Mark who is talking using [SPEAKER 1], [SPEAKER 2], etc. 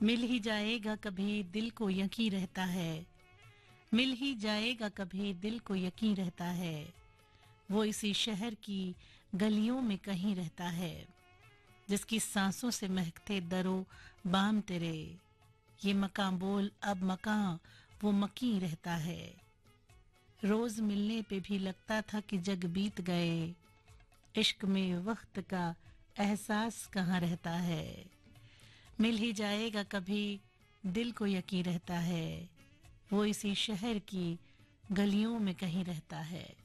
[SPEAKER 1] मिल ही जाएगा कभी दिल को यकीन रहता है, मिल ही जाएगा कभी दिल को यकीन रहता है, वो इसी शहर की गलियों में कहीं रहता है, जिसकी सांसों से महकते दरो बाम तेरे, ये मकां बोल अब मकां वो मकी रहता है। रोज मिलने पे भी लगता था कि जग बीत गए, इश्क में वक्त का एहसास कहाँ रहता है। मिल ही जाएगा कभी दिल को यकीन रहता है, वो इसी शहर की गलियों में कहीं रहता है।